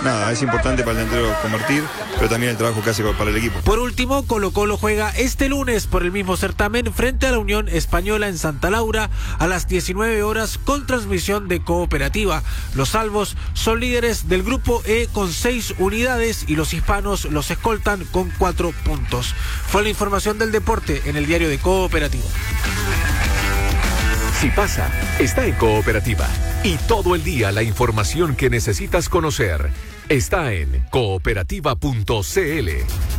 nada, es importante para el delantero convertir, pero también el trabajo que hace para el equipo. Por último, Colo-Colo juega este lunes por el mismo certamen frente a la Unión Española en Santa Laura a las 19 horas con transmisión de Cooperativa. Los salvos son líderes del grupo E con 6 unidades y los hispanos los escoltan con 4 puntos. Fue la información del deporte en el diario de Cooperativa. Si pasa, está en Cooperativa. Y todo el día la información que necesitas conocer está en cooperativa.cl.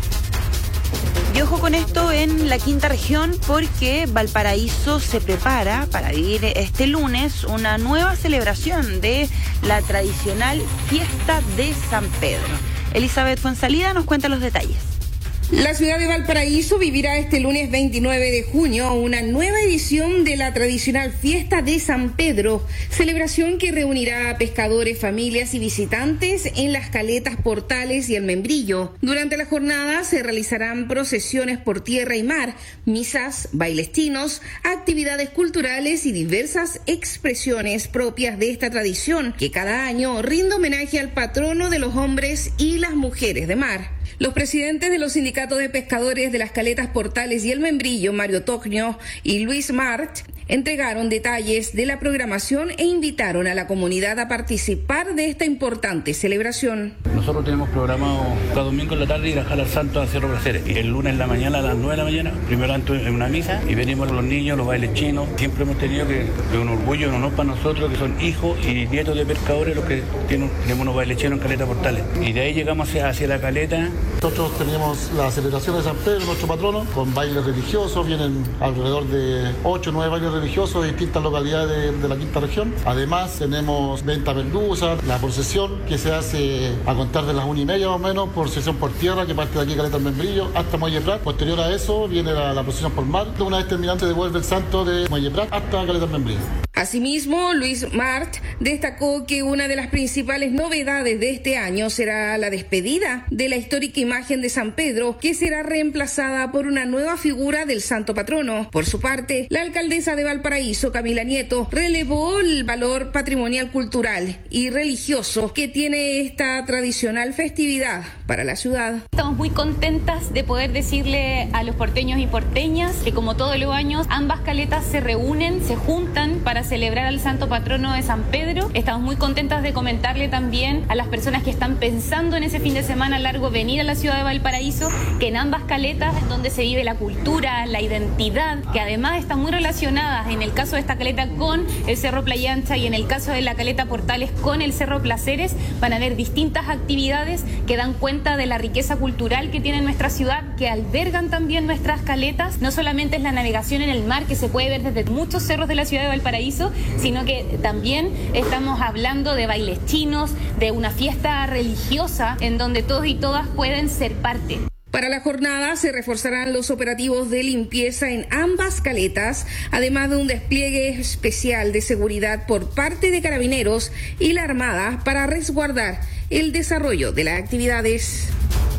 Y ojo con esto en la quinta región, porque Valparaíso se prepara para vivir este lunes una nueva celebración de la tradicional fiesta de San Pedro. Elizabeth Fuenzalida nos cuenta los detalles. La ciudad de Valparaíso vivirá este lunes 29 de junio una nueva edición de la tradicional fiesta de San Pedro, celebración que reunirá a pescadores, familias y visitantes en las caletas, portales y el membrillo. Durante la jornada se realizarán procesiones por tierra y mar, misas, bailes chinos, actividades culturales y diversas expresiones propias de esta tradición, que cada año rinde homenaje al patrono de los hombres y las mujeres de mar. Los presidentes de los sindicatos de pescadores de las caletas, portales y el membrillo, Mario Tocnio y Luis Mart, entregaron detalles de la programación e invitaron a la comunidad a participar de esta importante celebración. Nosotros tenemos programado cada domingo en la tarde ir a jalar santos a Cerro Placeres. Y el lunes en la mañana a las 9 de la mañana, primero antes en una misa, y venimos los niños, los bailes chinos. Siempre hemos tenido que un orgullo, un honor para nosotros, que son hijos y nietos de pescadores los que tenemos unos bailes chinos en caleta portales. Y de ahí llegamos hacia la caleta. Nosotros tenemos la celebración de San Pedro, nuestro patrono, con bailes religiosos. Vienen alrededor de 8 o 9 bailes religiosos de distintas localidades de la quinta región. Además tenemos venta merluza, la procesión que se hace a contar de las 1:30 más o menos, procesión por tierra que parte de aquí Caleta del Membrillo hasta Muelle Prat. Posterior a eso viene la procesión por mar. Una vez terminante devuelve el santo de Muelle Prat hasta Caleta del Membrillo. Asimismo, Luis Mart destacó que una de las principales novedades de este año será la despedida de la histórica imagen de San Pedro, que será reemplazada por una nueva figura del santo patrono. Por su parte, la alcaldesa de Valparaíso, Camila Nieto, relevó el valor patrimonial, cultural y religioso que tiene esta tradicional festividad para la ciudad. Estamos muy contentas de poder decirle a los porteños y porteñas que, como todos los años, ambas caletas se reúnen, se juntan para celebrar al santo patrono de San Pedro. Estamos muy contentas de comentarle también a las personas que están pensando en ese fin de semana largo venir a la ciudad de Valparaíso, que en ambas caletas es donde se vive la cultura, la identidad, que además están muy relacionadas, en el caso de esta caleta con el Cerro Playa Ancha y en el caso de la caleta Portales con el Cerro Placeres. Van a haber distintas actividades que dan cuenta de la riqueza cultural que tiene nuestra ciudad, que albergan también nuestras caletas. No solamente es la navegación en el mar, que se puede ver desde muchos cerros de la ciudad de Valparaíso, sino que también estamos hablando de bailes chinos, de una fiesta religiosa en donde todos y todas pueden ser parte. Para la jornada se reforzarán los operativos de limpieza en ambas caletas, además de un despliegue especial de seguridad por parte de Carabineros y la Armada para resguardar el desarrollo de las actividades.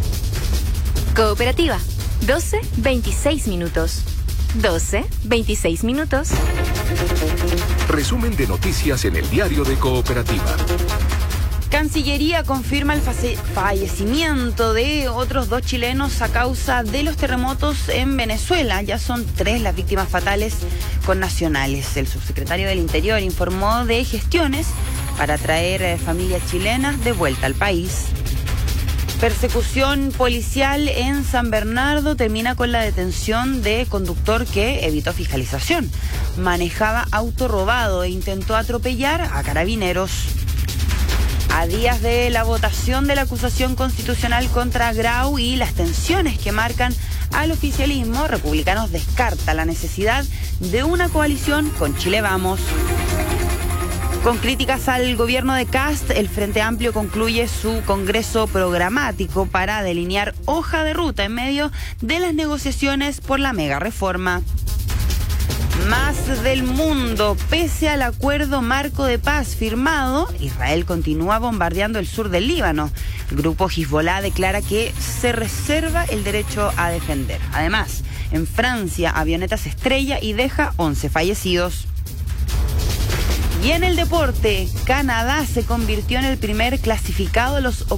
Cooperativa, 12:26 minutos. 12:26 minutos. Resumen de noticias en el diario de Cooperativa. Cancillería confirma el fallecimiento de otros 2 chilenos a causa de los terremotos en Venezuela. Ya son 3 las víctimas fatales con nacionales. El subsecretario del Interior informó de gestiones para traer familias chilenas de vuelta al país. Persecución policial en San Bernardo termina con la detención de conductor que evitó fiscalización. Manejaba auto robado e intentó atropellar a carabineros. A días de la votación de la acusación constitucional contra Grau y las tensiones que marcan al oficialismo, Republicanos descarta la necesidad de una coalición con Chile Vamos. Con críticas al gobierno de Kast, el Frente Amplio concluye su congreso programático para delinear hoja de ruta en medio de las negociaciones por la mega reforma. Más del mundo. Pese al acuerdo marco de paz firmado, Israel continúa bombardeando el sur del Líbano. El grupo Hezbollah declara que se reserva el derecho a defender. Además, en Francia, avioneta se estrella y deja 11 fallecidos. Y en el deporte, Canadá se convirtió en el primer clasificado de los